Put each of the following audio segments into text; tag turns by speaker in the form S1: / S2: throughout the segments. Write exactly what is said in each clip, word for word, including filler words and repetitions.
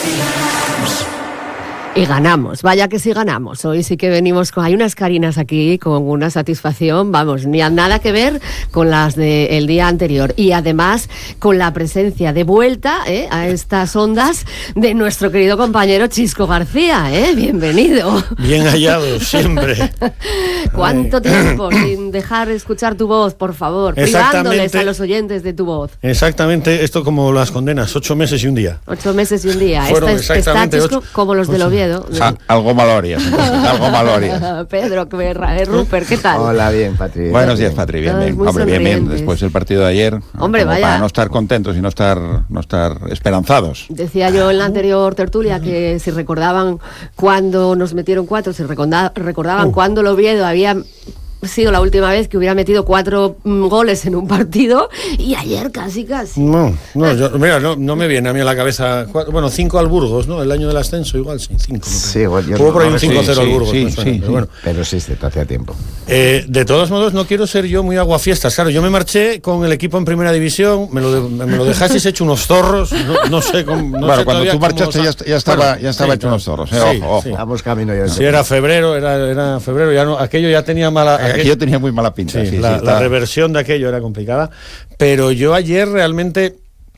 S1: Y ganamos, vaya que sí ganamos. Hoy sí que venimos con... Hay unas carinas aquí con una satisfacción, vamos, ni a nada que ver con las del día anterior. Y además con la presencia de vuelta ¿eh? a estas ondas de nuestro querido compañero Chisco García. ¿eh? Bienvenido.
S2: Bien hallado, siempre.
S1: ¿Cuánto tiempo sin dejar escuchar tu voz, por favor? Privándoles a los oyentes de tu voz.
S2: Exactamente, esto como las condenas, ocho meses y un día.
S1: Ocho meses y un día.
S2: Fueron
S1: Esta es, está, Chisco, ocho, como los del Oviedo.
S3: Ah, algo malo harías, algo malo harías.
S1: Pedro, eh, Rupert, ¿qué tal?
S4: Hola, bien, Patri.
S3: Buenos días, Patri, bien, bien. Hombre, bien, bien. Después del partido de ayer,
S1: Hombre, vaya.
S3: Para no estar contentos y no estar, no estar esperanzados.
S1: Decía yo en la anterior tertulia que si recordaban cuando nos metieron cuatro, si recordaban, recordaban uh. cuando el Oviedo había sido la última vez que hubiera metido cuatro mm, goles en un partido, y ayer casi casi.
S2: No, no, yo, mira, no, no me viene a mí a la cabeza, cuatro, bueno, cinco al Burgos, ¿no? El año del ascenso igual, sí, cinco. No
S4: sí, igual.
S2: Hubo por ahí un cinco cero
S3: sí,
S2: al Burgos,
S3: sí,
S2: no suena,
S3: sí,
S2: pero bueno.
S4: Pero sí, se hacía tiempo.
S2: Eh, de todos modos, no quiero ser yo muy aguafiestas, claro, yo me marché con el equipo en primera división, me lo, de, me lo dejasteis hecho unos zorros, no, no sé cómo... No
S3: bueno,
S2: sé
S3: cuando tú marchaste ya, ya estaba, bueno, ya estaba
S2: sí,
S3: hecho unos zorros, eh,
S2: sí,
S3: ojo, ojo.
S2: Sí.
S4: Vamos camino ya.
S2: Si era febrero, era, era febrero, ya no, aquello ya tenía mala...
S3: Aquello, aquello tenía muy mala pinta.
S2: Sí,
S3: sí,
S2: la,
S3: sí,
S2: la reversión de aquello era complicada, pero yo ayer realmente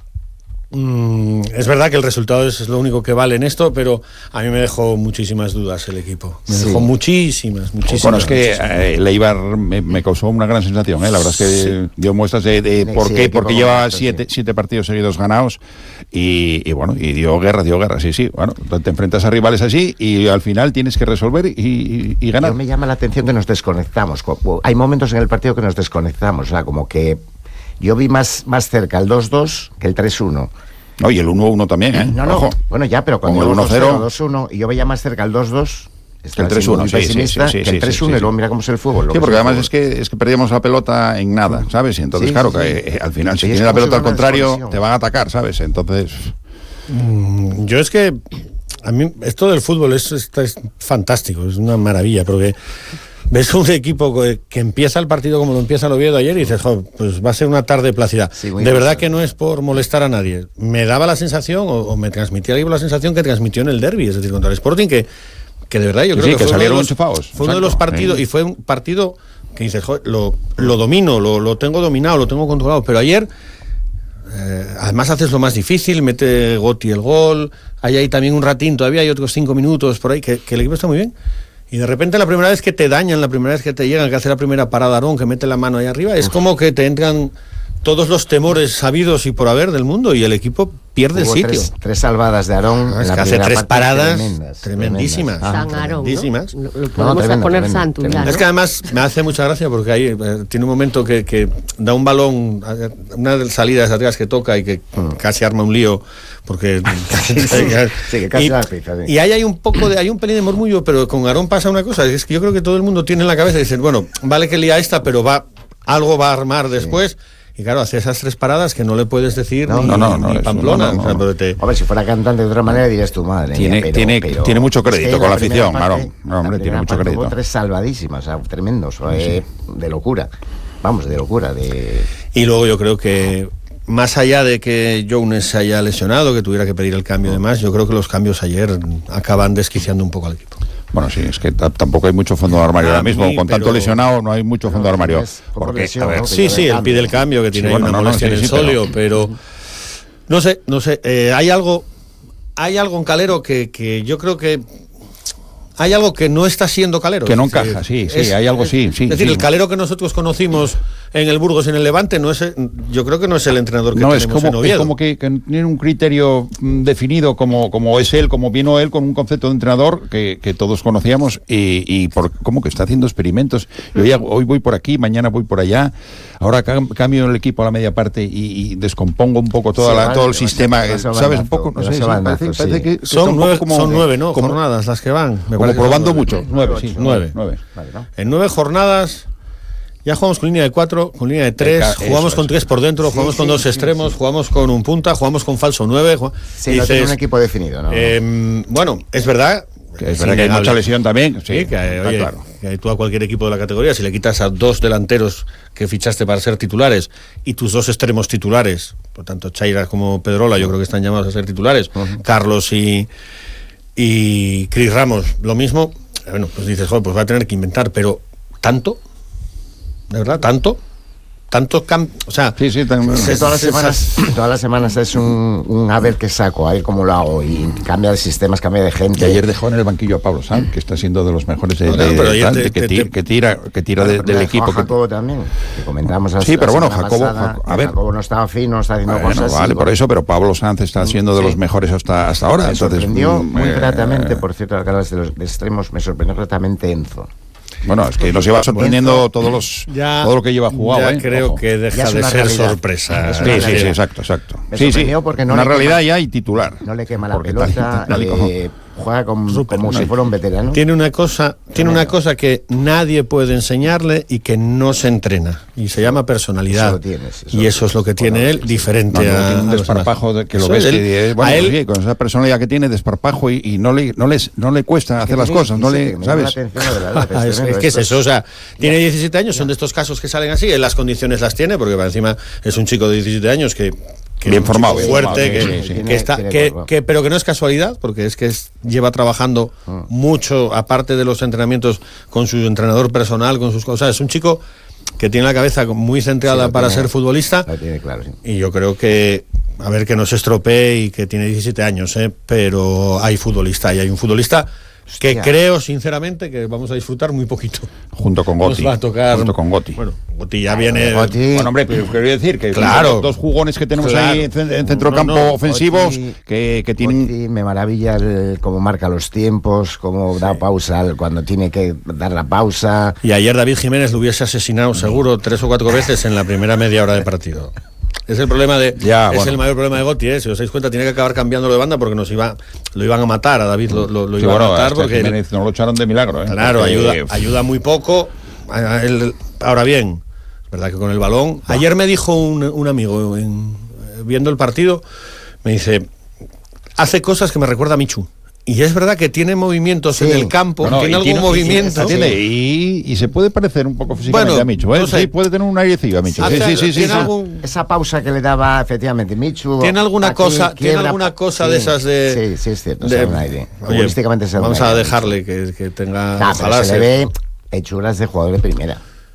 S2: mmm, es verdad que el resultado es lo único que vale en esto, pero a mí me dejó muchísimas dudas el equipo, me sí. dejó muchísimas, muchísimas.
S3: Bueno, es que eh, el Eibar me, me causó una gran sensación, ¿eh? La verdad es que sí. dio muestras de, de por sí, qué, porque lleva siete, sí. siete partidos seguidos ganados y, y bueno, y dio guerra, dio guerra, sí, sí, bueno, te enfrentas a rivales así y al final tienes que resolver y, y, y ganar.
S4: Yo me llama la atención que nos desconectamos, hay momentos en el partido que nos desconectamos, o sea, como que yo vi más, más cerca el dos dos que el tres uno.
S3: No, y el uno uno también, ¿eh?
S4: No, no,
S3: Ojo.
S4: Bueno, ya, pero cuando
S3: el
S4: el
S3: uno cero,
S4: dos uno, y yo veía más cerca el dos dos,
S3: el tres uno, sí, sí, sí, sí,
S4: que el tres uno,
S3: sí, sí,
S4: y luego mira cómo es el fútbol.
S3: Sí, porque además es que, es que perdíamos la pelota en nada, ¿sabes? Y entonces, sí, claro, sí, que eh, al final, si tienes la pelota al contrario, te van a atacar, ¿sabes? Entonces...
S2: Mm, yo es que... A mí esto del fútbol es, es, es fantástico, es una maravilla, porque... Ves un equipo que empieza el partido como lo empieza el Oviedo ayer y dices, jo, pues va a ser una tarde plácida. Sí, de verdad que no es por molestar a nadie. Me daba la sensación, o, o me transmitía la sensación que transmitió en el derbi, es decir, contra el Sporting, que, que de verdad yo creo
S3: sí,
S2: que,
S3: que
S2: fue,
S3: salieron
S2: uno de los,
S3: enchufados.
S2: fue uno de los partidos, sí. Y fue un partido que dices, jo, lo, lo domino, lo, lo tengo dominado, lo tengo controlado, pero ayer... Eh, además haces lo más difícil, mete Gotti el gol, hay ahí también un ratín, todavía hay otros cinco minutos por ahí, que, que el equipo está muy bien. Y de repente la primera vez que te dañan, la primera vez que te llegan, que hace la primera parada Aarón, que mete la mano ahí arriba, es como que te entran todos los temores sabidos y por haber del mundo y el equipo pierde
S4: Hubo
S2: el sitio.
S4: Tres, tres salvadas de Aarón.
S2: No, es
S4: en
S2: que
S4: la
S2: hace tres paradas
S4: tremendas,
S2: tremendísimas.
S1: Ah, San Aarón,
S2: tremendísimas.
S1: ¿no? Lo, lo podemos no, tremendo, poner tremendo, santo tremendo. Ya, ¿no?
S2: Es que además me hace mucha gracia porque ahí eh, tiene un momento que, que da un balón, una de las salidas atrás que toca y que mm. casi arma un lío porque
S4: sí, sí, que casi
S2: y,
S4: la pizza, sí.
S2: y ahí hay un poco de hay un pelín de murmullo, pero con Aarón pasa una cosa, es que yo creo que todo el mundo tiene en la cabeza y dicen, bueno, vale que lía esta, pero va algo va a armar después. Sí. Y claro, hace esas tres paradas que no le puedes decir
S4: no,
S2: ni,
S4: no, no,
S2: ni
S4: no,
S2: Pamplona.
S4: No, no, no.
S2: O sea, pero te...
S4: Hombre, si fuera cantante de otra manera dirías tu madre.
S3: Tiene,
S4: pero,
S3: tiene,
S4: pero,
S3: tiene mucho crédito es que con la afición, Aarón.
S4: No,
S3: hombre, tiene mucho crédito.
S4: Hubo tres salvadísimas, o sea, tremendos, sí. eh, de locura. Vamos, de locura. De...
S2: Y luego yo creo que, más allá de que Jones se haya lesionado, que tuviera que pedir el cambio y demás, yo creo que los cambios ayer acaban desquiciando un poco al equipo.
S3: Bueno, sí, es que t- tampoco hay mucho fondo de armario ahora mismo. Mí, con tanto pero... lesionado no hay mucho fondo de armario.
S4: Porque,
S2: lesión, a ver, ¿no? Sí, sí, él pide el cambio, que tiene sí, bueno, una no, molestia no, sí, en el sí, sóleo, pero... pero... No sé, no sé, eh, hay algo hay algo en Calero que, que yo creo que... Hay algo que no está siendo Calero.
S3: Que no encaja, sí, sí,
S2: es,
S3: hay algo, sí, sí.
S2: Es decir,
S3: sí.
S2: el Calero que nosotros conocimos en el Burgos y en el Levante, no es, yo creo que no es el entrenador que
S3: no,
S2: tenemos
S3: es como,
S2: en Oviedo.
S3: Es como que, que tiene un criterio mm, definido como, como es él, como vino él, con un concepto de entrenador que, que todos conocíamos y, y por, como que está haciendo experimentos. Yo ya, hoy voy por aquí, mañana voy por allá, ahora cambio el equipo a la media parte y, y descompongo un poco toda sí, la, vale, todo el sistema, ¿sabes? Un poco, no sé, sí, parece,
S4: sí.
S3: parece que
S2: son nueve,
S3: como,
S2: son nueve, ¿no?
S3: Como,
S2: jornadas las que van.
S3: Me como probando mucho. Nueve, sí, nueve. nueve.
S2: Vale, ¿no? En nueve jornadas ya jugamos con línea de cuatro, con línea de tres, Eca, jugamos con es. tres por dentro, sí, jugamos sí, con dos sí, extremos, sí. jugamos con un punta, jugamos con falso nueve.
S4: Sí, no tiene un equipo definido, ¿no?
S2: Eh, bueno, es verdad,
S3: Que es verdad que hay mucha lesión también. Sí,
S2: sí, que,
S3: está
S2: oye,
S3: claro.
S2: que tú a cualquier equipo de la categoría, si le quitas a dos delanteros que fichaste para ser titulares y tus dos extremos titulares, por tanto Chaira como Pedrola, yo creo que están llamados a ser titulares, uh-huh. Carlos y, y Cris Ramos, lo mismo, bueno, pues dices, joder, pues va a tener que inventar, pero ¿tanto? ¿De verdad? ¿Tanto? Tanto cam... O sea...
S3: Sí, sí, también.
S4: Es que todas las semanas, todas las semanas es un, un a ver qué saco, a ver cómo lo hago, y cambia de sistemas, cambia de gente.
S3: Y ayer dejó en el banquillo a Pablo Sanz, que está siendo de los mejores de,
S2: no,
S3: de,
S2: no,
S3: de,
S2: te,
S3: de, que,
S2: te,
S3: tira,
S2: te,
S3: que tira que tira
S4: bueno,
S3: de, del equipo.
S4: A Jacobo que... también, que comentamos
S3: Sí, pero bueno, Jacobo,
S4: pasada,
S3: Jacobo, a ver.
S4: Jacobo no estaba fino, no está haciendo
S3: bueno,
S4: cosas.
S3: Vale, por eso, pero Pablo Sanz está siendo de sí. los mejores hasta, hasta ahora.
S4: Me
S3: entonces,
S4: sorprendió
S3: mm,
S4: muy
S3: eh,
S4: gratamente, por cierto, al hablar de los de extremos, me sorprendió gratamente Enzo.
S3: Bueno, es que nos lleva sorprendiendo todos los
S2: ya,
S3: todo lo que lleva jugado.
S2: Ya
S3: ¿eh?
S2: creo
S3: Ojo.
S2: que deja de ser
S4: realidad.
S2: sorpresa.
S3: Sí, sí, sí, exacto, exacto.
S4: Me
S3: sí, sí.
S4: porque no
S3: una realidad
S4: quema,
S3: ya y titular.
S4: No le quema la
S3: Porque
S4: pelota,
S3: tal, tal,
S4: eh, juega con,
S2: Super,
S4: como
S2: no,
S4: si fuera un veterano.
S2: Tiene una cosa, tiene una cosa que nadie puede enseñarle y que no se entrena, y se llama personalidad.
S4: Eso lo tienes, eso
S2: y eso es lo que tiene
S4: bueno,
S2: él diferente
S3: no, no,
S2: a,
S3: tiene un
S2: a los
S3: desparpajo de, que
S2: Eso
S3: lo ves
S2: es,
S3: que,
S2: él,
S3: bueno,
S2: a él,
S3: sí, con esa personalidad que tiene, desparpajo y, y no le no les no le cuesta hacer las cosas, no le, ¿sabes?
S2: es, es que es eso, o sea, tiene diecisiete años, son de estos casos que salen así, él las condiciones las tiene, porque para encima es un chico de diecisiete años que que
S3: bien formado,
S2: bien fuerte,
S3: bien
S2: que,
S3: sí, sí,
S2: que
S3: sí.
S2: está,
S4: tiene,
S2: que,
S4: tiene
S2: que, pero que no es casualidad, porque es que es, lleva trabajando mm. mucho, aparte de los entrenamientos, con su entrenador personal, con sus cosas. Es un chico que tiene la cabeza muy centrada sí, para tiene, ser futbolista.
S4: Lo tiene claro, sí.
S2: Y yo creo que, a ver, que no se estropee y que tiene diecisiete años, ¿eh? Pero hay futbolista y hay un futbolista que Hostia. creo sinceramente que vamos a disfrutar muy poquito.
S3: Junto con Gotti.
S2: Nos va a tocar,
S3: junto con Gotti.
S2: Bueno, Gotti ya viene.
S3: Gotti. Bueno, hombre, pero quiero decir que
S2: claro,
S3: los dos jugones que tenemos
S2: claro.
S3: ahí en, en centrocampo no, no, ofensivos
S4: Gotti,
S3: que, que tienen.
S4: Gotti me maravilla el, cómo marca los tiempos, cómo sí. da pausa cuando tiene que dar la pausa.
S2: Y ayer David Jiménez lo hubiese asesinado seguro tres o cuatro veces en la primera media hora de partido. Es el problema de
S3: ya,
S2: es
S3: bueno.
S2: el mayor problema de Gotti, ¿eh? Si os dais cuenta tiene que acabar cambiándolo de banda porque nos iba lo iban a matar a David, lo, lo, lo
S3: sí,
S2: iban
S3: bueno,
S2: a matar porque
S3: Jiménez no lo echaron de milagro, ¿eh?
S2: Claro,
S3: porque...
S2: ayuda ayuda muy poco. A él, ahora bien, es verdad que con el balón. Ah. Ayer me dijo un, un amigo en, viendo el partido, me dice, hace cosas que me recuerda a Michu. Y es verdad que tiene movimientos sí. en el campo, bueno, tiene algún tiene, movimiento.
S3: Y, tiene, y, y se puede parecer un poco físicamente
S2: bueno,
S3: a Michu, ¿eh?
S2: No sé.
S3: Sí, puede tener un airecillo a Michu. Sí, sí, sí, sí, sí.
S4: Algún... Esa pausa que le daba efectivamente Michu.
S2: ¿Tiene alguna
S4: aquí,
S2: cosa,
S4: quiebra,
S2: ¿tiene alguna cosa
S4: sí,
S2: de esas de...?
S4: Sí, sí, es cierto,
S2: de,
S4: un aire.
S2: Oye, vamos a
S4: aire.
S2: dejarle que, que tenga...
S4: Nah,
S2: ojalá
S4: se, se le ve hechuras de jugador de primera.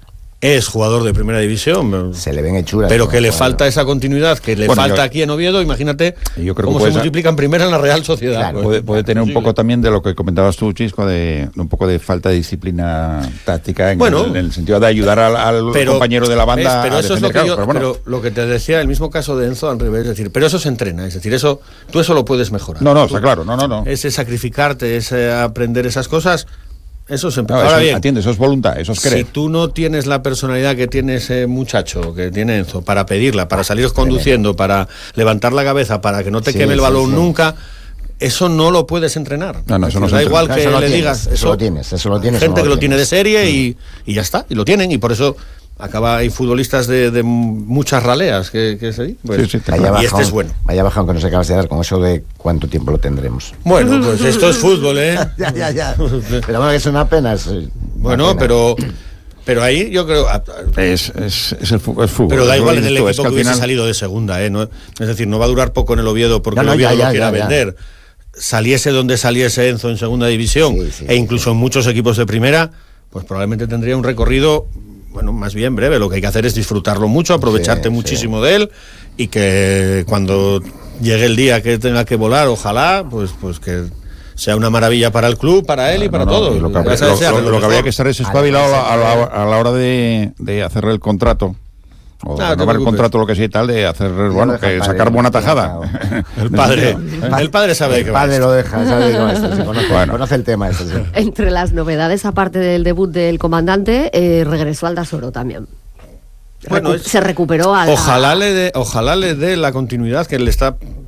S2: Es jugador de primera división.
S4: Se le ven hechuras.
S2: Pero que le jugador. falta esa continuidad, que le bueno, falta yo, aquí en Oviedo, imagínate
S3: yo creo
S2: cómo
S3: que
S2: se multiplica en primera en la Real Sociedad.
S3: Claro, puede, puede tener un poco también de lo que comentabas tú, Chisco, de, de un poco de falta de disciplina táctica en,
S2: bueno,
S3: el, en el sentido de ayudar al, al
S2: pero,
S3: compañero de la banda.
S2: Pero
S3: a
S2: eso
S3: defender,
S2: es lo que yo,
S3: pero, bueno.
S2: pero lo que te decía, el mismo caso de Enzo al revés, es decir, pero eso se entrena, es decir, eso tú eso lo puedes mejorar.
S3: No, no,
S2: tú,
S3: está claro, no, no, no.
S2: Ese sacrificarte, ese aprender esas cosas. Eso se
S3: no, Ahora eso, bien, atiende, eso es voluntad, eso es querer.
S2: Si tú no tienes la personalidad que tiene ese muchacho, que tiene Enzo, para pedirla, para salir conduciendo, para levantar la cabeza, para que no te sí, queme el balón sí, sí. nunca, eso no lo puedes entrenar.
S3: No, no, eso no
S2: da igual
S4: no,
S2: que
S4: le
S2: tienes,
S4: digas, eso, eso lo tienes, eso lo tienes.
S2: Gente
S4: no
S2: que
S4: lo,
S2: lo tiene
S4: tienes.
S2: de serie y, y ya está, y lo tienen, y por eso acaba hay futbolistas de, de muchas raleas que, que se bueno,
S3: sí, sí,
S2: y
S4: bajón,
S2: este es bueno.
S4: Vaya bajón que nos acabas de dar con eso de cuánto tiempo lo tendremos.
S2: Bueno, pues esto es fútbol, ¿eh?
S4: ya, ya, ya. Pero bueno, que es una pena. Es una
S2: bueno,
S4: pena.
S2: pero pero ahí yo creo
S3: es, es, es el fútbol, es fútbol.
S2: Pero da igual en el equipo
S3: es que,
S2: que hubiese
S3: final...
S2: salido de segunda, ¿eh? No, es decir, no va a durar poco en el Oviedo porque
S4: no, no,
S2: el Oviedo
S4: ya, ya,
S2: lo quiera
S4: ya, ya.
S2: vender. Saliese donde saliese Enzo en segunda división
S4: sí, sí,
S2: e incluso
S4: sí.
S2: en muchos equipos de primera, pues probablemente tendría un recorrido bueno, más bien breve. Lo que hay que hacer es disfrutarlo mucho, aprovecharte sí, muchísimo sí. de él y que cuando llegue el día que tenga que volar, ojalá, pues pues que sea una maravilla para el club, para él no, y para no, todos.
S3: Lo que, habría, lo, lo, lo, lo que habría que estar es espabilado a la, a la hora de, de hacerle el contrato. O ah, renovar el contrato, lo que sea y tal, de hacer, no bueno, que sacar padre, buena tajada.
S2: El padre, ¿eh? el padre sabe
S4: el
S2: que
S4: padre lo deja, sabe que va esto, se conoce, bueno. conoce el tema. Esto, sí.
S1: Entre las novedades, aparte del debut del comandante, eh, regresó al Dasoro también.
S2: Bueno,
S1: Recu- es, se recuperó a
S2: ojalá le dé ojalá le dé la continuidad que le está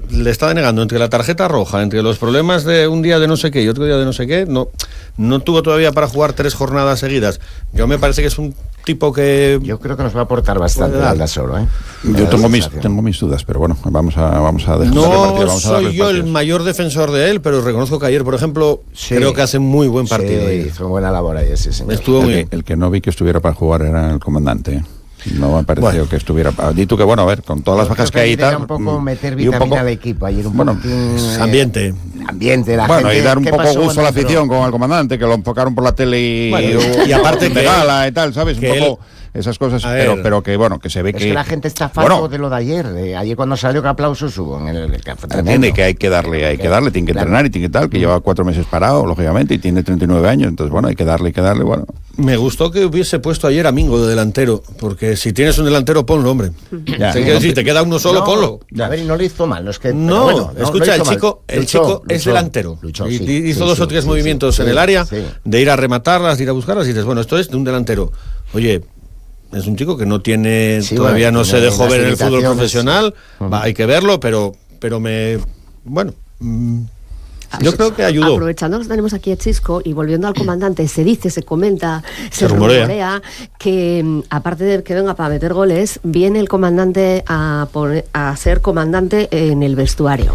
S2: le está denegando entre la tarjeta roja, entre los problemas de un día de no sé qué y otro día de no sé qué, no, no tuvo todavía para jugar tres jornadas seguidas. Yo me parece que es un tipo que...
S4: Yo creo que nos va a aportar bastante Aldasoro, ¿eh?
S3: Yo tengo mis, tengo mis dudas, pero bueno, vamos a, vamos a dejar
S2: no
S3: de partido, vamos a
S2: soy yo el mayor defensor de él, pero reconozco que ayer, por ejemplo, sí, creo que hace muy buen partido.
S4: Sí, hizo buena labor ahí, sí, señor.
S2: Estuvo
S3: el,
S2: muy
S3: que, el que no vi que estuviera para jugar era el comandante, ¿eh? No me pareció bueno. que estuviera. Dito que bueno, a ver, con todas las bajas que hay y tal.
S4: Un poco meter vitamina poco, al equipo ayer, un
S2: bueno,
S4: poquitín,
S2: ambiente.
S4: Ambiente, la
S3: bueno,
S4: gente,
S3: y dar un poco gusto a la afición
S4: dentro?
S3: Con el comandante, que lo enfocaron por la tele y,
S2: bueno, y, y aparte
S3: de gala y tal, ¿sabes? Un poco
S2: él,
S3: esas cosas, pero, pero que bueno, que se ve
S4: es
S3: que.
S4: Es que la gente está falto bueno, de lo de ayer. De ayer cuando salió, que aplausos hubo en el, el café.
S3: Entiende que hay que darle, hay que darle, tiene que claro. entrenar y tiene que tal, que lleva cuatro meses parado, lógicamente, y tiene treinta y nueve años, entonces bueno, hay que darle, hay que darle, bueno.
S2: Me gustó que hubiese puesto ayer a Mingo de delantero, porque si tienes un delantero, ponlo, hombre. Ya, sí, no, decir, te queda uno solo,
S4: no,
S2: ponlo.
S4: A ver, y no lo hizo mal. No, es que,
S2: no,
S4: bueno, no
S2: escucha, el chico,
S4: mal.
S2: el
S4: Luchó,
S2: chico
S4: luchó,
S2: es delantero.
S4: Luchó,
S2: y,
S4: sí,
S2: hizo
S4: sí,
S2: dos
S4: sí,
S2: o tres
S4: sí,
S2: movimientos
S4: sí,
S2: en
S4: sí,
S2: el área,
S4: sí.
S2: de ir a rematarlas, de ir a buscarlas, y dices, bueno, esto es de un delantero. Oye, es un chico que no tiene, sí, todavía bueno, no se dejó ver en el fútbol profesional, uh-huh. va, hay que verlo, pero, pero me, bueno... Mmm, Yo creo que ayudó.
S1: Aprovechando que tenemos aquí a Chisco y volviendo al comandante, se dice, se comenta, se, se
S2: rumorea.
S1: rumorea que aparte de que venga para meter goles, viene el comandante a, poner, a ser comandante en el vestuario.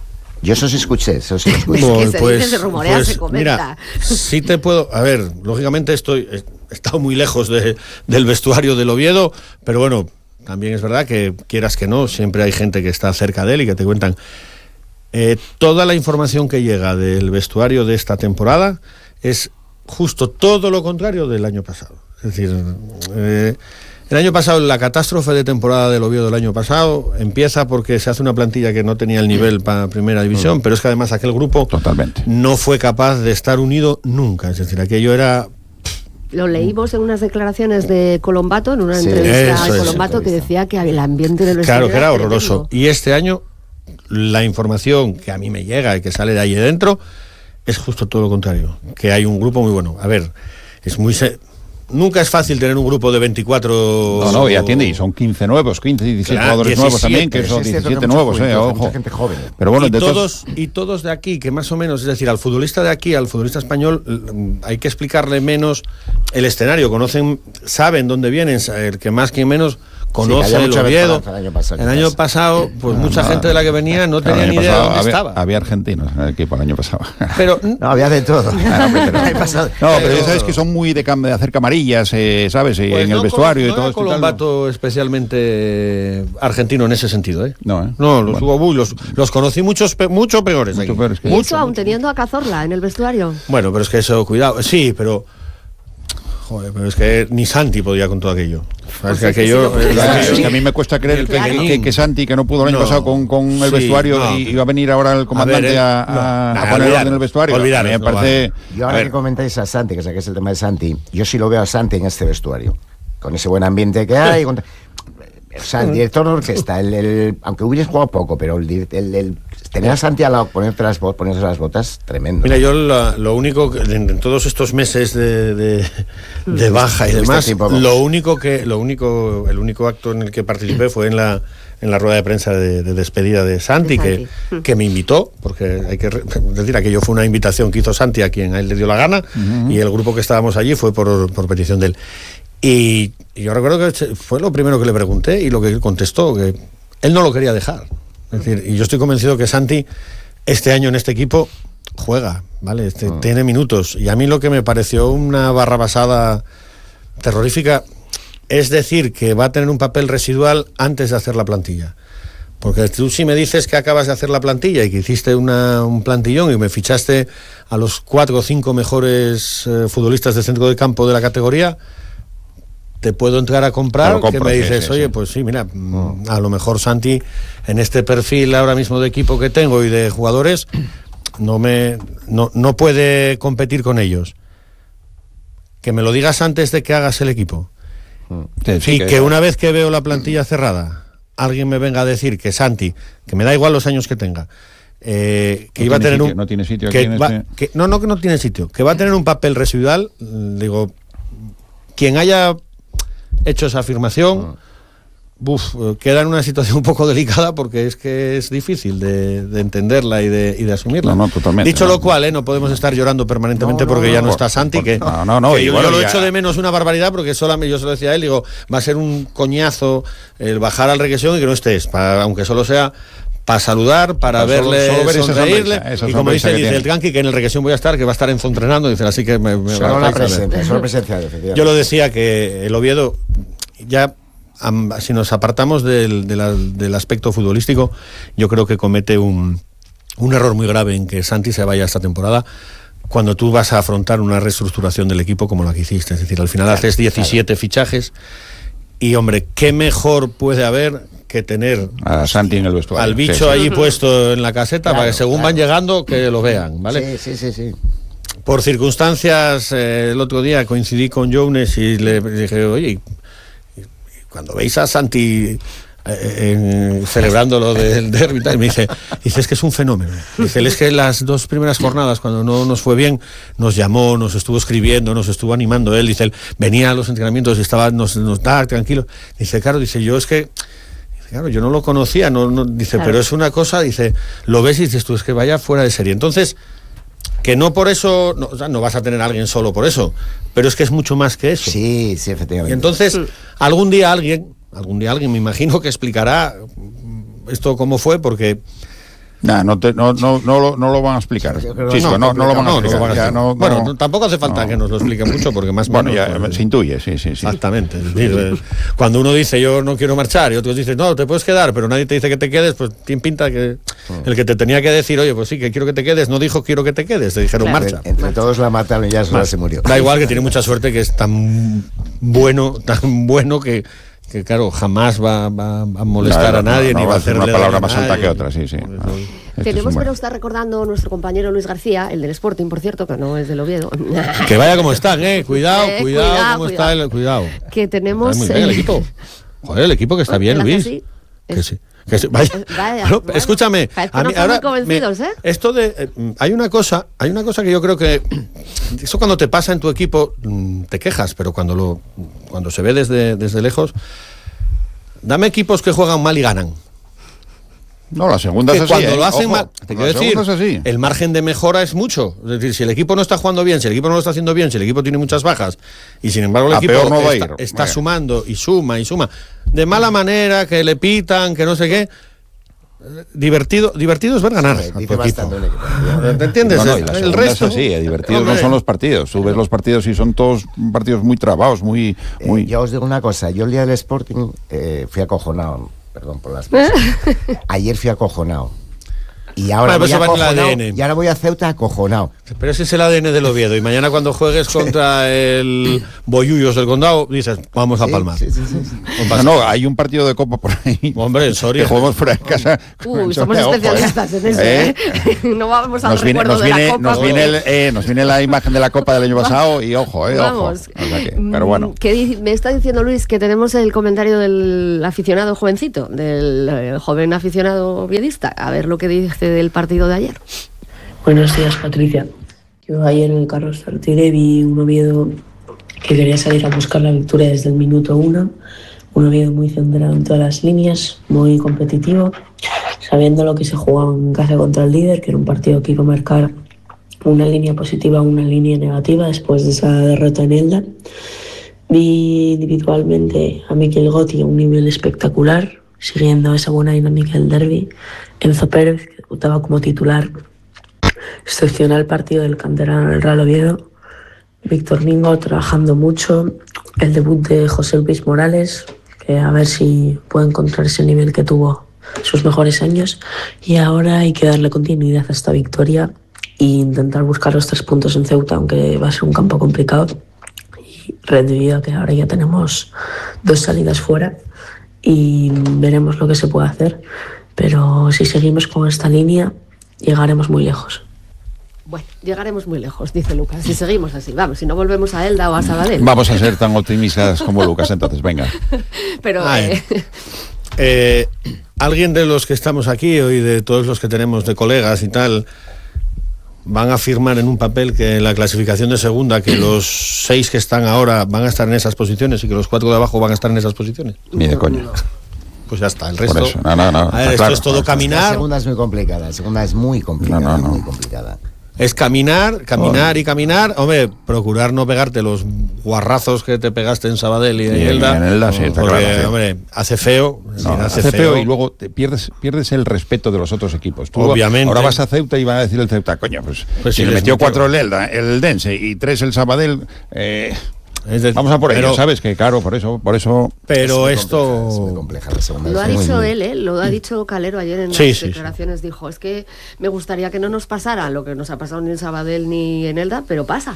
S4: Yo eso sí escuché, eso sí escuché.
S1: Es que se pues, dice, se rumorea, pues, se comenta.
S2: Mira, sí te puedo... A ver, lógicamente estoy, he estado muy lejos de, del vestuario del Oviedo, pero bueno, también es verdad que quieras que no, siempre hay gente que está cerca de él y que te cuentan... Eh, toda la información que llega del vestuario de esta temporada es justo todo lo contrario del año pasado. Es decir, eh, el año pasado, la catástrofe de temporada del Oviedo del año pasado empieza porque se hace una plantilla que no tenía el nivel para primera división, pero es que además aquel grupo
S3: Totalmente.
S2: no fue capaz de estar unido nunca. Es decir, aquello era...
S1: Lo leímos en unas declaraciones de Colombato, en una
S2: sí,
S1: entrevista
S2: a
S1: Colombato, que decía que el ambiente del vestuario
S2: claro, que era horroroso. Y este año... La información que a mí me llega y que sale de ahí dentro es justo todo lo contrario, que hay un grupo muy bueno. A ver, es muy... Se... Nunca es fácil tener un grupo de veinticuatro...
S3: No, no, y atiende, y son quince nuevos, quince, diecisiete claro, jugadores diecisiete, nuevos también, que son diecisiete nuevos, juventud, eh, ojo.
S4: Gente joven.
S3: Pero bueno,
S2: y,
S3: de
S2: todos, y todos de aquí, que más o menos, es decir, al futbolista de aquí, al futbolista español, hay que explicarle menos el escenario, conocen, saben dónde vienen, el que más que menos... conoce sí, el Oviedo. El año pasado, el año pasado pues no, mucha no, gente de la que venía no tenía ni idea de dónde
S3: había,
S2: estaba.
S3: Había argentinos en el equipo el año pasado.
S2: Pero
S4: no, había de todo.
S3: Claro, pero, no, pero ya sabes que son muy de, de hacer camarillas, eh, ¿sabes? Pues en no, el vestuario
S2: no
S3: y todo
S2: esto. Colombato
S3: tal,
S2: especialmente argentino en ese sentido, ¿eh?
S3: No, ¿eh?
S2: No, los, bueno. hubo, los, los conocí muchos pe mucho peores.
S3: Mucho peores que
S1: y eso aún teniendo a Cazorla en el vestuario.
S2: Bueno, pero es que eso, cuidado. Sí, pero... Joder, pero es que ni Santi podía con todo aquello.
S1: Pues
S2: es que aquello...
S1: Es que,
S3: es que a mí me cuesta creer que, claro. que, que Santi, que no pudo el año no, pasado con, con el sí, vestuario, no. y iba a venir ahora el comandante a, ver, eh, a, no, a, a poner orden en el vestuario.
S2: Olvidar,
S3: me parece...
S4: Yo ahora que comentáis a Santi, que saquéis el tema de Santi, yo sí lo veo a Santi en este vestuario. Con ese buen ambiente que hay... Con... O sea, el director de orquesta, el, el, aunque hubieras jugado poco, pero el, el, el tener a Santi al lado, ponerte las, ponerse las botas, tremendo.
S2: Mira, yo la, lo único, que, en, en todos estos meses de, de, de baja y demás, lo único que, lo único, el único acto en el que participé fue en la en la rueda de prensa de, de despedida de Santi, de Santi. Que, que me invitó, porque hay que decir, aquello fue una invitación que hizo Santi a quien a él le dio la gana, uh-huh. y el grupo que estábamos allí fue por, por petición de él. Y, y yo recuerdo que fue lo primero que le pregunté y lo que él contestó, que él no lo quería dejar. Es decir, y yo estoy convencido que Santi este año en este equipo juega, ¿vale? Este, uh-huh. Tiene minutos. Y a mí lo que me pareció una barrabasada terrorífica es decir que va a tener un papel residual antes de hacer la plantilla. Porque tú si me dices que acabas de hacer la plantilla y que hiciste una, un plantillón y me fichaste a los cuatro o cinco mejores eh, futbolistas de centro de campo de la categoría, te puedo entrar a comprar, compro, que me dices, sí, sí, oye, sí. pues sí, mira, mm. a lo mejor Santi, en este perfil ahora mismo de equipo que tengo y de jugadores, no me no, no puede competir con ellos. Que me lo digas antes de que hagas el equipo. Sí, sí, y que, que una vez que veo la plantilla cerrada, alguien me venga a decir que Santi, que me da igual los años que tenga, eh, que
S3: no
S2: iba a tener
S3: sitio,
S2: un...
S3: No tiene sitio
S2: que
S3: aquí
S2: va,
S3: en este...
S2: que, no, no, que no tiene sitio. Que va a tener un papel residual, digo, quien haya hecho esa afirmación, uf, queda en una situación un poco delicada porque es que es difícil de, de entenderla y de, y de asumirla.
S3: No, no, totalmente.
S2: Dicho
S3: no.
S2: lo cual, ¿eh? no podemos estar llorando permanentemente
S4: No, no,
S2: porque
S4: no,
S2: ya no,
S3: no,
S2: está
S3: por,
S2: Santi,
S3: por,
S2: que,
S3: no, no, no,
S2: que
S3: y
S2: yo,
S3: bueno,
S2: yo lo
S3: ya...
S2: echo de menos una barbaridad porque solamente yo se lo decía a él, digo, va a ser un coñazo el bajar al regresión y que no estés, para, aunque solo sea para saludar, para
S3: Solo-
S2: verle,
S3: solo ver esa
S2: sonreírle,
S3: sonrisa, esa
S2: y como
S3: sonrisa
S2: dice,
S3: que
S2: dice
S3: tiene.
S2: el Tranqui que en el regresión voy a estar, que va a estar entrenando, dice, así que me, me
S4: Solo la
S2: vais a ver.
S4: presencia, solo presencia, efectivamente.
S2: Yo lo decía que el Oviedo, ya am, si nos apartamos del, de la- del aspecto futbolístico, yo creo que comete un, un error muy grave en que Santi se vaya esta temporada cuando tú vas a afrontar una reestructuración del equipo como la que hiciste. Es decir, al final
S4: Claro,
S2: haces diecisiete
S4: claro.
S2: fichajes y, hombre, ¿qué mejor puede haber que tener
S3: A Santi en el vestuario.
S2: al bicho
S3: Sí, sí.
S2: allí puesto en la caseta
S4: Claro,
S2: para que según
S4: claro.
S2: van llegando que lo vean, ¿vale?
S4: Sí, sí, sí, sí.
S2: Por circunstancias, eh, el otro día coincidí con Jones y le dije, oye, y- y cuando veis a Santi eh, en- celebrando lo del derbi, y tal, y me dice, dice, es que es un fenómeno. Dice, él es que las dos primeras jornadas, cuando no nos fue bien, nos llamó, nos estuvo escribiendo, nos estuvo animando él. Dice, él venía a los entrenamientos y estaba, nos, nos da tranquilo. Dice, claro, dice, yo es que... Claro, yo no lo conocía, no, no, dice,
S1: Claro.
S2: pero es una cosa, dice, lo ves y dices tú, es que vaya fuera de serie. Entonces, que no por eso, no, o sea, no vas a tener a alguien solo por eso, pero es que es mucho más que eso.
S4: Sí, sí,
S2: Y
S4: efectivamente.
S2: entonces, algún día alguien, algún día alguien me imagino que explicará esto cómo fue, porque...
S3: Nah, no, te, no, no, no, lo, no lo van a explicar.
S4: Yo creo que
S3: Chisco, no, no, lo van a
S2: no, no
S3: explicar.
S2: lo van a
S3: ya,
S2: hacer.
S3: no,
S2: bueno,
S3: no,
S2: tampoco hace falta
S3: no.
S2: que nos lo explique mucho, porque más o
S3: Bueno,
S2: menos,
S3: ya
S2: pues,
S3: se intuye, sí, sí, sí.
S2: exactamente. Es decir, eh, cuando uno dice yo no quiero marchar y otros dicen no, te puedes quedar, pero nadie te dice que te quedes, pues tiene pinta que el que te tenía que decir, oye, pues sí, que quiero que te quedes, no dijo quiero que te quedes, te dijeron
S1: Claro.
S2: marcha.
S4: Entre todos la mataron y ya sola se murió.
S2: Da igual, que tiene mucha suerte, que es tan bueno, tan bueno que, que claro, jamás va, va a molestar
S3: No,
S2: a nadie,
S3: no,
S2: ni
S3: no
S2: va a
S3: a decir
S2: hacerle
S3: una palabra
S2: daño a
S3: más alta
S2: nadie.
S3: que otra, sí, sí.
S2: Por eso-
S3: No. Este
S1: Tenemos
S3: es un
S1: que
S3: buen-
S1: nos está recordando nuestro compañero Luis García, el del Sporting, por cierto, que no es del Oviedo.
S2: Que vaya como están, eh, cuidado,
S1: Eh,
S2: cuidado,
S1: cuidado,
S2: cómo
S1: cuidado.
S2: está el, cuidado.
S1: Que tenemos...
S2: Está muy bien el
S1: eh,
S2: equipo. Joder, el equipo que está bien,
S1: ¿Él hace
S2: Luis.
S1: así?
S2: Que sí. Que sí. Vaya.
S1: Vaya,
S2: Bueno,
S1: bueno,
S2: escúchame,
S1: parece que
S2: a
S1: no
S2: mí
S1: están muy
S2: ahora
S1: convencidos,
S2: me-
S1: ¿eh?
S2: esto de eh, hay una cosa, hay una cosa que yo creo que eso cuando te pasa en tu equipo mm, te quejas, pero cuando lo cuando se ve desde desde lejos, dame equipos que juegan mal y ganan.
S3: No, la segunda
S2: Que
S3: es así.
S2: cuando
S3: ¿eh?
S2: lo hacen
S3: Ojo,
S2: mal, te quiero
S3: la
S2: decir,
S3: segunda es así.
S2: el margen de mejora es mucho. Es decir, si el equipo no está jugando bien, si el equipo no lo está haciendo bien, si el equipo tiene muchas bajas, y sin embargo el
S3: A
S2: equipo
S3: peor no va a
S2: está,
S3: ir.
S2: está
S3: Venga.
S2: sumando y suma y suma, de mala manera, que le pitan, que no sé qué, eh, divertido, divertido es ver ganar
S4: Sí,
S2: a
S4: dice
S2: tu equipo.
S4: bastante el equipo.
S2: ¿Te entiendes?
S3: No, no, y la
S2: el
S3: segunda
S2: resto
S3: es así, eh, divertidos
S2: Hombre,
S3: no son los partidos. Tú ves los partidos y son todos partidos muy trabados, muy...
S4: Eh,
S3: muy...
S4: yo os digo una cosa, yo el día del Sporting eh, fui acojonado, perdón por las cosas. Ayer fui acojonado. Y ahora,
S2: Bueno, pues
S4: voy
S2: eso va en el
S4: acojonado,
S2: A D N.
S4: y ahora voy a Ceuta acojonado.
S2: Pero ese es el A D N del Oviedo. Y mañana cuando juegues contra el Boyullos del Condado, dices, vamos a
S4: Sí,
S2: palmar.
S4: sí, sí, sí, sí.
S2: No
S3: No,
S2: pasa
S3: no, hay un partido de Copa por ahí.
S2: Hombre, en Soria.
S3: Que jugamos fuera de casa.
S1: Uy,
S3: con
S1: somos
S3: Soria, ojo,
S1: especialistas
S3: ¿eh?
S1: en eso,
S3: ¿Eh?
S1: ¿eh? No vamos al
S3: Nos viene,
S1: recuerdo
S3: nos,
S1: de la
S3: viene,
S1: Copa.
S3: nos,
S1: pero-
S3: viene el, eh, nos viene la imagen de la Copa del año pasado y ojo, eh, ojo.
S1: Vamos.
S3: O sea que- pero bueno.
S1: Mm, ¿qué di- me está diciendo Luis que tenemos el comentario del aficionado jovencito, del eh, joven aficionado viedista. A ver lo que dice del partido de ayer.
S5: Buenos días, Patricia. Yo ayer en el Carlos Tartiere vi un Oviedo que quería salir a buscar la victoria desde el minuto uno. Un Oviedo muy centrado en todas las líneas, muy competitivo, sabiendo lo que se jugaba en casa contra el líder, que era un partido que iba a marcar una línea positiva o una línea negativa después de esa derrota en Elda. Vi individualmente a Mikel Gotti a un nivel espectacular, siguiendo esa buena dinámica del derbi. Enzo Pérez, que debutaba como titular, excepcional partido del canterano del Real Oviedo. Víctor Mingo trabajando mucho. El debut de José Luis Morales, que a ver si puede encontrar ese nivel que tuvo sus mejores años. Y ahora hay que darle continuidad a esta victoria e intentar buscar los tres puntos en Ceuta, aunque va a ser un campo complicado. Y debido a que ahora ya tenemos dos salidas fuera y veremos lo que se puede hacer. Pero si seguimos con esta línea, llegaremos muy lejos.
S1: Bueno, llegaremos muy lejos, dice Lucas, si seguimos así. Vamos, si no volvemos a Elda o a Sabadell.
S3: Vamos a ser tan optimistas como Lucas, entonces, venga.
S1: Pero
S2: Ay.
S1: eh,
S2: Eh, alguien de los que estamos aquí y de todos los que tenemos de colegas y tal van a firmar en un papel que en la clasificación de segunda que los seis que están ahora van a estar en esas posiciones y que los cuatro de abajo van a estar en esas posiciones.
S3: Ni de coña.
S2: pues ya está. El resto,
S3: Por eso, no, no, no,
S2: a ver, esto
S3: claro,
S2: es todo
S3: no,
S2: caminar.
S4: La segunda es muy complicada, la segunda es muy complicada,
S3: No, no, no.
S4: muy complicada.
S2: Es caminar, caminar y caminar. Hombre, procurar no pegarte los guarrazos que te pegaste en Sabadell y en
S3: Y en-
S2: Elda.
S3: en Elda, sí, está
S2: porque,
S3: claro, sí.
S2: hombre, hace feo. es
S3: No,
S2: decir,
S3: hace feo y luego te pierdes pierdes el respeto de los otros equipos. Tú
S2: Obviamente.
S3: ahora vas a Ceuta y van a decir el Ceuta, coño, pues,
S2: Pues
S3: si
S2: si
S3: le
S2: les
S3: metió
S2: metió.
S3: cuatro el Elda, el Dense y tres el Sabadell, eh,
S2: Es decir,
S3: vamos a por ello,
S2: pero-
S3: ¿sabes? Que claro, por eso, por eso.
S2: Pero
S4: Es muy
S2: esto.
S4: compleja, es muy compleja la segunda.
S1: Lo
S4: es
S1: ha
S4: muy,
S1: dicho
S4: muy-
S1: él, ¿eh? Lo ha dicho Calero ayer en
S2: Sí,
S1: las
S2: sí,
S1: declaraciones. Dijo, es que me gustaría que no nos pasara lo que nos ha pasado ni en Sabadell ni en Elda, pero pasa.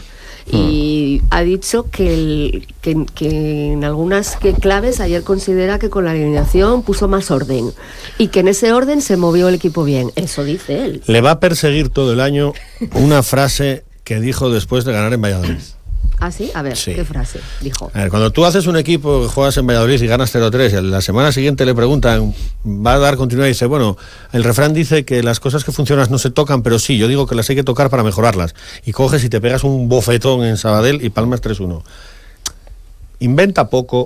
S1: Y ha dicho que, el- que, que en algunas que claves ayer considera que con la alineación puso más orden y que en ese orden se movió el equipo bien. Eso dice él.
S2: Le va a perseguir todo el año una frase que dijo después de ganar en Valladolid.
S1: ¿Ah, sí? A ver,
S2: Sí.
S1: ¿qué frase dijo?
S2: A ver, cuando tú haces un equipo, juegas en Valladolid y ganas cero tres, y la semana siguiente le preguntan, va a dar continuidad y dice, bueno, el refrán dice que las cosas que funcionan no se tocan, pero sí, yo digo que las hay que tocar para mejorarlas. Y coges y te pegas un bofetón en Sabadell y palmas tres uno. Inventa poco.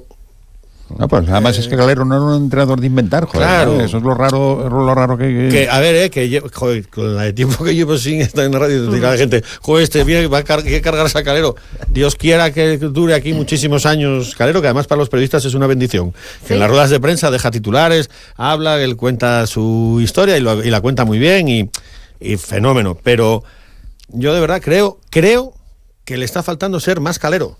S3: No, pues además es que Calero no era un entrenador de inventar, joder.
S2: Claro.
S3: ¿no? Eso es lo raro, lo raro que. que-
S2: Que, a ver, eh, que lle- joder, con la de tiempo que llevo sin estar en la radio, dirá la gente, joder, este bien, va a car- que cargarse a Calero. Dios quiera que dure aquí muchísimos años Calero, que además para los periodistas es una bendición. Que
S1: Sí.
S2: en las ruedas de prensa deja titulares, habla, él cuenta su historia y, lo- y la cuenta muy bien y, y fenómeno. Pero yo de verdad creo, creo que le está faltando ser más Calero.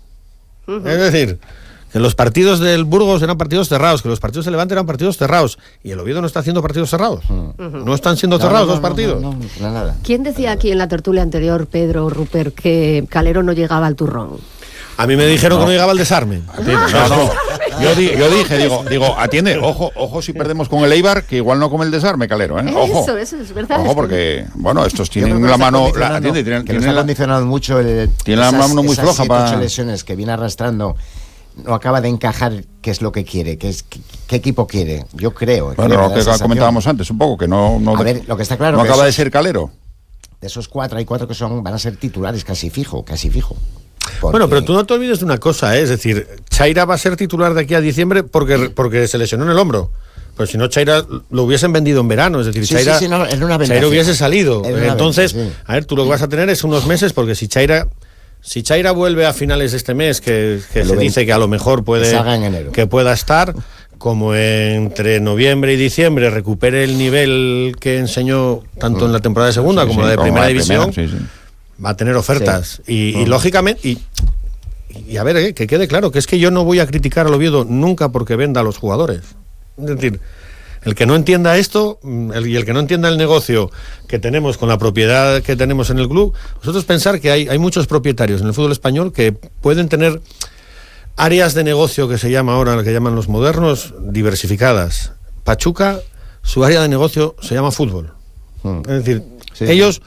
S2: Es decir, que los partidos del Burgos eran partidos cerrados, que los partidos de Levante eran partidos cerrados, y el Oviedo no está haciendo partidos cerrados. No están siendo
S4: No,
S2: cerrados
S4: no,
S2: los
S4: no,
S2: partidos.
S4: No, no, no, nada.
S1: ¿Quién decía aquí en la tertulia anterior, Pedro Rupert, que Calero no llegaba al turrón?
S2: A mí me dijeron que no llegaba al desarme.
S3: No, no. Yo, di- yo dije, digo, digo, atiende, ojo, ojo si perdemos con el Eibar, que igual no come el desarme, Calero, ¿eh? Ojo.
S1: Eso, eso es verdad.
S3: Ojo, porque, bueno, estos
S4: Yo creo
S3: tienen
S4: que
S3: la
S4: nos está
S3: mano, la,
S4: condicionando-
S3: atiende, tienen,
S4: que nos
S3: tienen
S4: ha
S3: la-
S4: condicionado mucho el,
S3: Tiene la mano muy
S4: esas
S3: floja
S4: siete,
S3: para-
S4: ocho lesiones que viene arrastrando. No acaba de encajar qué es lo que quiere, qué, es, qué, qué equipo quiere. Yo creo. creo,
S3: Bueno,
S4: me
S3: lo
S4: da
S3: que
S4: la sensación.
S3: comentábamos antes, un poco, que no, no,
S4: A ver, lo que está claro
S3: no
S4: que
S3: acaba
S4: eso-
S3: de ser Calero.
S4: De esos cuatro, hay cuatro que son van a ser titulares casi fijo, casi fijo. Porque-
S2: Bueno, pero tú no te olvides de una cosa, ¿eh? Es decir, Chaira va a ser titular de aquí a diciembre porque, porque se lesionó en el hombro. Pues si no, Chaira lo hubiesen vendido en verano. Es decir,
S4: Sí,
S2: Chaira,
S4: sí, sí, no, era una venta
S2: Chaira hubiese
S4: fija.
S2: salido.
S4: Era una
S2: Entonces,
S4: venta, sí.
S2: a ver, tú lo que vas a tener es unos meses, porque si Chaira... Si Chaira vuelve a finales de este mes, que, que
S4: Lo
S2: se
S4: ven-
S2: dice que a lo mejor puede
S4: que salga en enero.
S2: que pueda estar, como entre noviembre y diciembre recupere el nivel que enseñó tanto en la temporada de segunda
S3: Sí,
S2: como
S3: sí,
S2: la de
S3: como
S2: primera
S3: la
S2: división,
S3: primera, sí, sí.
S2: va a tener ofertas. Y, y lógicamente, y, y a ver, eh, que quede claro, que es que yo no voy a criticar al Oviedo nunca porque venda a los jugadores. Es decir, el que no entienda esto mm, el- y el que no entienda el negocio que tenemos con la propiedad que tenemos en el club, vosotros pensar que hay, hay muchos propietarios en el fútbol español que pueden tener áreas de negocio, que se llama ahora, lo que llaman los modernos, diversificadas. Pachuca, su área de negocio se llama fútbol.
S4: Mm.
S2: Es decir,
S4: Sí,
S2: ellos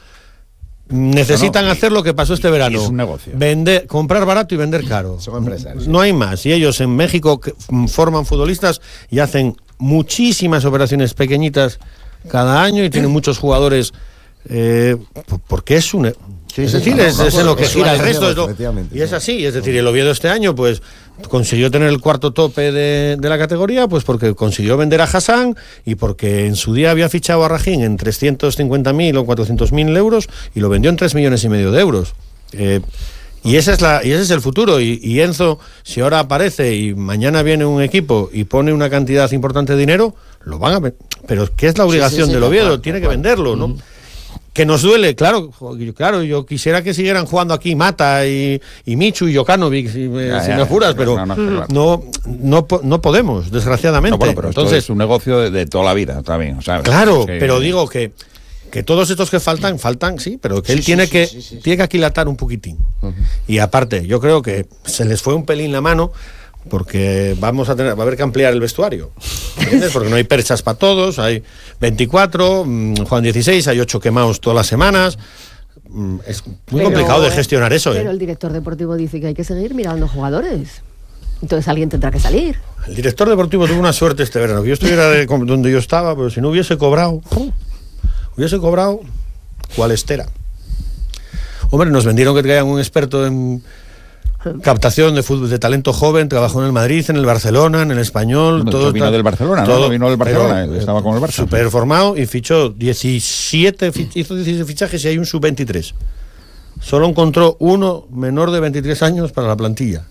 S2: necesitan
S3: No, no,
S2: hacer lo que pasó este
S3: y- y
S2: verano.
S3: es un negocio.
S2: Vender, comprar barato y vender caro.
S4: Son empresarios.
S2: No hay más. Y ellos en México que, mm, forman futbolistas y hacen muchísimas operaciones pequeñitas cada año y tienen muchos jugadores. Eh, p- porque es un.
S4: Sí,
S2: es
S4: sí,
S2: decir,
S4: no,
S2: es,
S4: no,
S2: es en lo que
S4: es
S2: gira
S4: una
S2: el resto.
S4: negocio,
S2: es lo-
S4: efectivamente,
S2: y es
S4: sí.
S2: así. Es decir, el Oviedo este año, pues, consiguió tener el cuarto tope de, de la categoría, pues porque consiguió vender a Hassan y porque en su día había fichado a Rajín en trescientos cincuenta mil o cuatrocientos mil euros y lo vendió en tres millones y medio de euros. Eh, y esa es la, y ese es el futuro. Y, y Enzo, si ahora aparece y mañana viene un equipo y pone una cantidad importante de dinero, lo van a ver. Pero ¿qué es la obligación
S4: sí,
S2: del
S4: tal
S2: Oviedo?
S4: cual,
S2: Tiene
S4: tal
S2: que
S4: cual.
S2: venderlo, ¿no? Que nos duele, claro, jo- claro, yo quisiera que siguieran jugando aquí Mata y, y Michu y Jokanovic, si me,
S3: Ya,
S2: si
S3: ya,
S2: me apuras,
S3: ya,
S2: pero
S3: no,
S2: no,
S3: no, está
S2: no, no, po- no podemos, desgraciadamente.
S3: No, bueno, pero esto
S2: Entonces,
S3: es un negocio de, de toda la vida también, ¿sabes?
S2: claro,
S3: Que-
S2: pero digo que, que todos estos que faltan, faltan, sí, pero que
S4: Sí,
S2: él
S4: sí,
S2: tiene,
S4: sí,
S2: que,
S4: sí, sí, sí.
S2: tiene que aquilatar un poquitín. Y aparte, yo creo que se les fue un pelín la mano, porque vamos a tener, va a haber que ampliar el vestuario, ¿entiendes? Porque no hay perchas para todos, hay veinticuatro, mm, Juan dieciséis, hay ocho quemados todas las semanas. Mm, Es muy
S1: Pero-
S2: complicado de gestionar eso,
S1: Pero
S2: ¿eh?
S1: el director deportivo dice que hay que seguir mirando jugadores. Entonces alguien tendrá que salir.
S2: El director deportivo tuvo una suerte este verano, que yo estuviera de- como donde yo estaba, pero si no hubiese cobrado, ¡pum! hubiese cobrado cual estera. Hombre, nos vendieron que traían un experto en, captación de fútbol de talento joven, trabajó en el Madrid, en el Barcelona, en el Español,
S3: No,
S2: todo
S3: vino
S2: ta-
S3: del Barcelona,
S2: todo,
S3: ¿no? Vino del Barcelona,
S2: pero,
S3: él estaba con el Barça.
S2: Súper formado y fichó diecisiete, fi- hizo diecisiete fichajes y hay un sub veintitrés. Solo encontró uno menor de veintitrés años para la plantilla.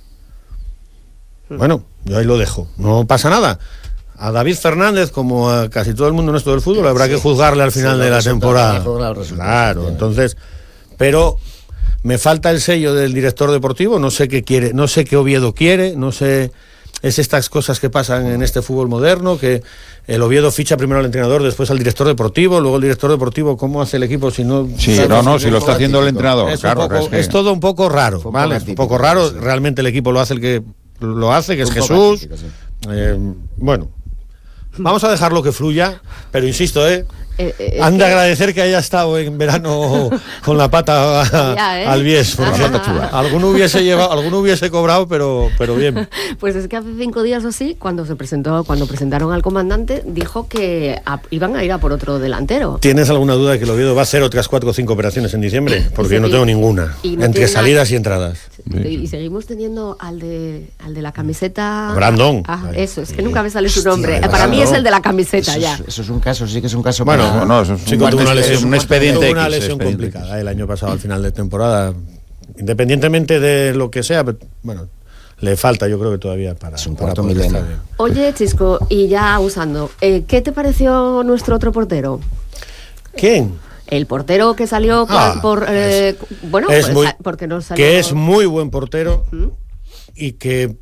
S2: Bueno, yo ahí lo dejo. No pasa nada. A David Fernández, como a casi todo el mundo nuestro del fútbol, habrá
S4: Sí,
S2: que juzgarle al final
S4: sí,
S2: de
S4: los
S2: la
S4: resultados,
S2: temporada.
S4: hay que juzgar los resultados,
S2: Claro,
S4: sí.
S2: entonces, pero me falta el sello del director deportivo, no sé qué quiere, no sé qué Oviedo quiere, no sé, es estas cosas que pasan en este fútbol moderno, que el Oviedo ficha primero al entrenador, después al director deportivo, luego el director deportivo, ¿cómo hace el equipo si no?
S3: Sí,
S2: sabe?
S3: no, no, si lo está
S4: poco
S3: haciendo el
S4: atípico.
S3: entrenador,
S2: Es, un
S3: claro.
S2: poco-
S3: es que-
S2: es todo un poco raro,
S4: Fue un
S2: ¿vale?
S4: poco
S2: Es un
S4: atípico,
S2: poco raro,
S4: sí.
S2: realmente el equipo lo hace el que lo hace, que es
S4: Un poco
S2: Jesús.
S4: atípico, sí.
S2: Eh, bueno, vamos a dejarlo que fluya, pero insisto, ¿eh?
S1: Eh, eh,
S2: Han de
S1: es que-
S2: agradecer que haya estado en verano con la pata a-
S1: Ya, ¿eh?
S2: al bies, porque
S1: Ajá.
S2: alguno hubiese llevado, alguno hubiese cobrado, pero, pero bien.
S1: Pues es que hace cinco días o así, cuando se presentó, cuando presentaron al comandante, dijo que a- iban a ir a por otro delantero.
S2: ¿Tienes alguna duda de que el Oviedo va a hacer otras cuatro o cinco operaciones en diciembre? Porque yo no
S1: Sí.
S2: tengo ninguna,
S1: Y no
S2: entre
S1: tiene nada-
S2: salidas y entradas.
S1: Y seguimos teniendo al de al de la camiseta.
S2: Brandon.
S1: Ah, eso, es que nunca me sale su
S4: Hostia,
S1: nombre.
S4: de
S1: Para mí
S4: Brandon.
S1: es el de la camiseta
S4: Eso
S1: ya.
S4: es, eso es un caso, sí que es un caso.
S2: Bueno,
S4: para-
S3: no, no, eso es
S2: Chico,
S3: un,
S2: tuvo una
S3: es
S2: lesión,
S3: un expediente
S2: tuvo una
S3: X,
S2: lesión
S3: expediente
S2: complicada
S3: X.
S2: eh, el año pasado al final de temporada. Independientemente de lo que sea, pero, bueno, le falta yo creo que todavía para,
S4: Es un
S2: para
S4: cuarto
S2: poder
S4: milenio.
S2: estar bien.
S1: Oye, Chisco, y ya usando, eh, ¿qué te pareció nuestro otro portero?
S2: ¿Quién?
S1: El portero que salió
S2: Ah,
S1: cua- por... eh, bueno,
S2: es
S1: pues,
S2: muy-
S1: ah, porque no salió...
S2: Que es muy buen portero
S1: ¿Mm?
S2: y que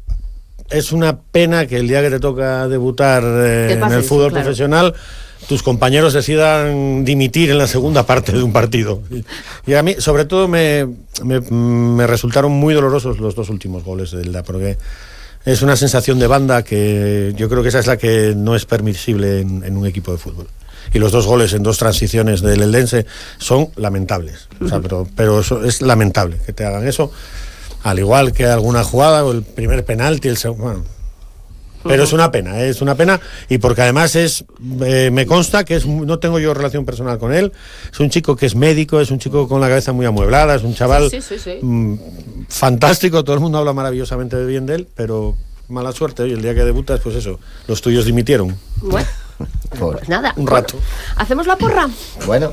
S2: es una pena que el día que te toca debutar eh,
S1: Que
S2: en
S1: pase
S2: el
S1: eso,
S2: fútbol
S1: claro.
S2: profesional, tus compañeros decidan dimitir en la segunda parte de un partido. Y, y a mí, sobre todo, me, me, me resultaron muy dolorosos los dos últimos goles de Elda, porque es una sensación de banda que yo creo que esa es la que no es permisible en, en un equipo de fútbol. Y los dos goles en dos transiciones del Eldense son lamentables. O sea, pero, pero eso es lamentable que te hagan eso. Al igual que alguna jugada, o el primer penalti, el segundo. Bueno, pero es una pena, ¿eh? Es una pena. Y porque además es. Eh, me consta que es. No tengo yo relación personal con él. Es un chico que es médico, es un chico con la cabeza muy amueblada, es un chaval
S1: Sí, sí, sí, sí.
S2: mm, fantástico. Todo el mundo habla maravillosamente bien de él, pero mala suerte. Oye, el día que debutas, pues eso, los tuyos dimitieron.
S1: Bueno,
S4: Pobre.
S1: pues nada.
S2: Un rato.
S1: ¿Hacemos la porra?
S4: Bueno,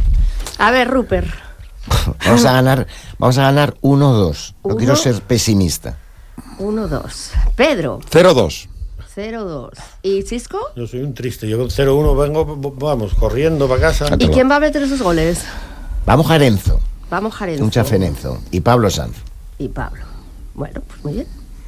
S1: A ver, Rupert.
S4: vamos a ganar, vamos a ganar uno dos. No
S1: Uno.
S4: quiero ser pesimista.
S1: uno dos. Pedro,
S3: cero dos.
S1: cero dos. ¿Y Chisco?
S2: Yo soy un triste. Yo con cero uno vengo, vamos, corriendo para casa.
S1: ¿Y quién va a meter esos goles?
S4: Vamos a Enzo,
S1: Vamos, Jarenzo.
S4: un chafé en Enzo y Pablo Sanz.
S1: Y Pablo. Bueno, pues muy bien.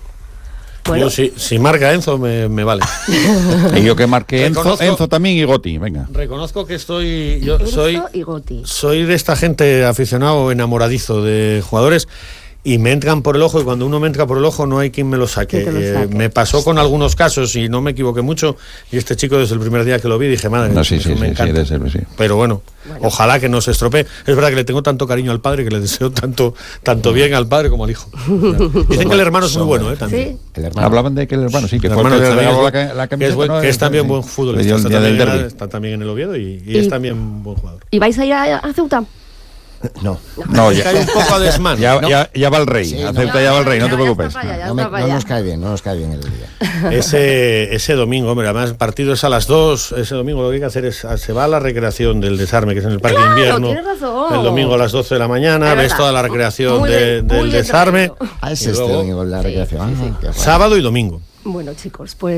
S1: Bueno,
S2: Yo, si, si marca Enzo, me, me vale.
S3: Y yo que marqué Enzo,
S2: Reconozco-
S3: Enzo también y Goti, venga.
S2: Reconozco que estoy. Yo
S1: Enzo
S2: soy.
S1: y Goti.
S2: Soy de esta gente aficionado, enamoradizo de jugadores y me entran por el ojo y cuando uno me entra por el ojo no hay quien me lo saque.
S1: Que te lo
S2: Eh,
S1: saque.
S2: me pasó con algunos casos y no me equivoqué mucho y este chico desde el primer día que lo vi dije, madre,
S3: No, sí,
S2: eso
S3: sí,
S2: me
S3: sí,
S2: encanta.
S3: sí, de ser, sí.
S2: Pero bueno,
S1: Bueno.
S2: ojalá que no se estropee. Es verdad que le tengo tanto cariño al padre que le deseo tanto, tanto bien al padre como al hijo. Dicen que el hermano es muy bueno, ¿eh? También.
S1: Sí.
S4: El hermano.
S3: Hablaban de que el hermano, sí, que
S2: El
S3: fue el
S2: hermano
S3: que le
S2: también
S3: regaló
S2: es
S3: la,
S2: buen-
S3: ca- la
S2: que
S3: camiseta.
S2: es, buen-
S3: ¿no?
S2: que es también
S3: Sí.
S2: buen
S3: Le
S2: futbolista.
S3: dio el
S2: Está
S3: día del
S2: también, en-
S3: derbi.
S2: está también en el Oviedo y, y
S1: Y-
S2: es también buen jugador.
S1: ¿Y vais a ir a, a Ceuta?
S4: No,
S3: No,
S2: Es que hay
S3: ya,
S2: un poco de desmán.
S3: ya,
S4: No.
S3: ya, ya va el rey.
S4: Sí,
S3: Acepta,
S4: no.
S3: ya va el rey, no
S1: Ya,
S3: te
S1: ya
S3: preocupes.
S1: está para allá, ya
S4: no, me-
S1: está para
S4: no
S1: allá.
S4: nos cae bien, no nos cae bien el día.
S2: Ese, ese domingo, hombre, además el partido es a las dos. Ese domingo lo que hay que hacer es, se va a la recreación del desarme, que es en el Parque
S1: Claro,
S2: Invierno.
S1: tienes razón.
S2: El domingo a las doce de la mañana,
S1: Es
S2: ves
S1: verdad.
S2: toda la recreación
S1: Muy
S2: de-
S1: bien, muy
S2: del
S1: bien
S2: desarme.
S1: traído.
S4: Ah, es
S2: Y
S4: este
S2: luego,
S4: domingo la
S1: Sí,
S4: recreación.
S1: sí, sí.
S4: Ah, qué guay.
S2: sábado y domingo.
S1: Bueno, chicos, pues